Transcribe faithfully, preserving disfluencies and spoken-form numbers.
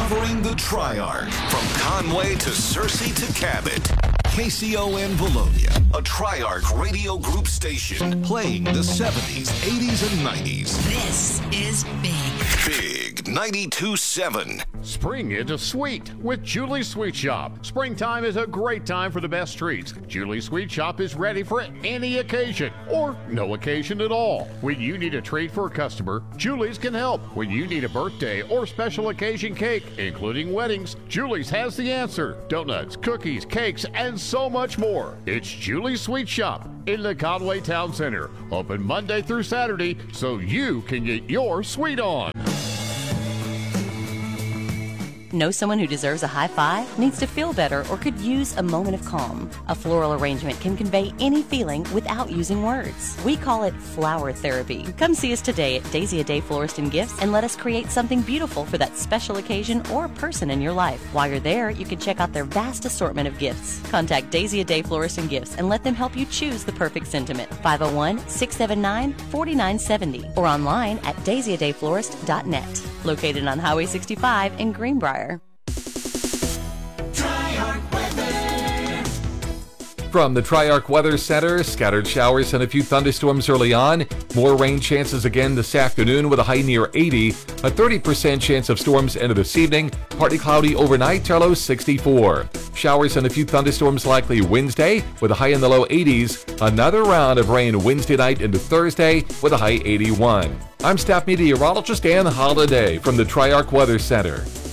Covering the Triarch from Conway to Searcy to Cabot. K C O N Bologna, a Triarch radio group station playing the seventies, eighties, and nineties. This is Big. Big ninety-two seven. Spring into sweet with Julie's Sweet Shop. Springtime is a great time for the best treats. Julie's Sweet Shop is ready for any occasion or no occasion at all. When you need a treat for a customer, Julie's can help. When you need a birthday or special occasion cake, including weddings, Julie's has the answer. Donuts, cookies, cakes, and so much more. It's Julie's Sweet Shop in the Conway Town Center. Open Monday through Saturday so you can get your sweet on. Know someone who deserves a high five, needs to feel better, or could use a moment of calm? A floral arrangement can convey any feeling without using words. We call it flower therapy. Come see us today at Daisy a Day Florist and Gifts and let us create something beautiful for that special occasion or person in your life. While you're there, you can check out their vast assortment of gifts. Contact Daisy a Day Florist and Gifts and let them help you choose the perfect sentiment. five oh one, six seven nine, four nine seven oh or online at daisy a day florist dot net. Located on Highway sixty-five in Greenbrier. From the Triarch Weather Center, scattered showers and a few thunderstorms early on. More rain chances again this afternoon with a high near eighty. A thirty percent chance of storms into this evening. Partly cloudy overnight, our low sixty-four. Showers and a few thunderstorms likely Wednesday with a high in the low eighties. Another round of rain Wednesday night into Thursday with a high eighty-one. I'm staff meteorologist Ann Holiday from the Triarch Weather Center.